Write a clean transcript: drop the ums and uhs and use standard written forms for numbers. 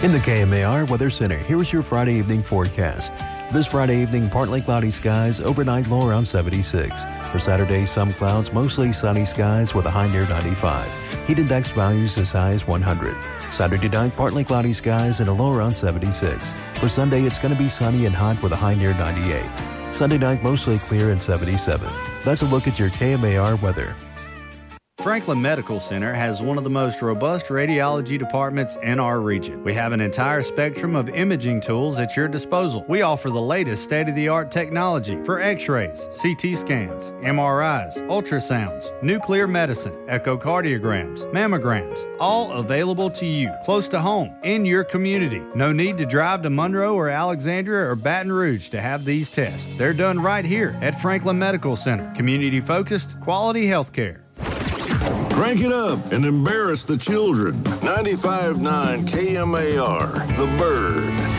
In the KMAR Weather Center, here's your Friday evening forecast. This Friday evening, partly cloudy skies, overnight low around 76. For Saturday, some clouds, mostly sunny skies with a high near 95. Heat index values as high as 100. Saturday night, partly cloudy skies and a low around 76. For Sunday, it's going to be sunny and hot with a high near 98. Sunday night, mostly clear and 77. That's a look at your KMAR weather. Franklin Medical Center has one of the most robust radiology departments in our region. We have an entire spectrum of imaging tools at your disposal. We offer the latest state-of-the-art technology for x-rays, CT scans, MRIs, ultrasounds, nuclear medicine, echocardiograms, mammograms, all available to you, close to home, in your community. No need to drive to Monroe or Alexandria or Baton Rouge to have these tests. They're done right here at Franklin Medical Center. Community-focused, quality health care. Crank it up and embarrass the children. 95.9 KMAR, The Bird.